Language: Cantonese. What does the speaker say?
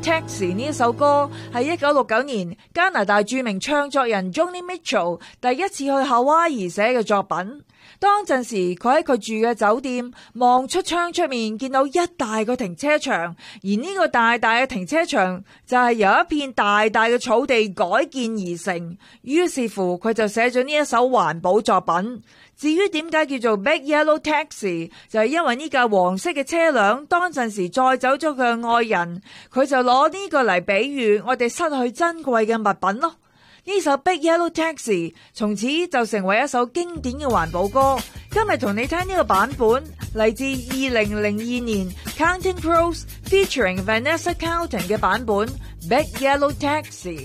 Taxi 呢一首歌係1969年加拿大著名唱作人 Joni Mitchell 第一次去夏威夷寫嘅作品。當陣時佢喺佢住嘅酒店望出窗出面見到一大個停車場，而呢個大大嘅停車場就係由一片大大嘅草地改建而成，於是乎佢就寫咗呢一首環保作品。至於點解叫做 Big Yellow Taxi， 就係因為呢架黃色嘅車輛當陣時載走咗佢嘅愛人，佢就攞呢個嚟比喻我哋失去珍貴嘅物品咯。呢首 Big Yellow Taxi 從此就成為一首經典嘅環保歌。今日同你聽呢個版本嚟自2002年 Counting Crows featuring Vanessa Carlton 嘅版本 Big Yellow Taxi。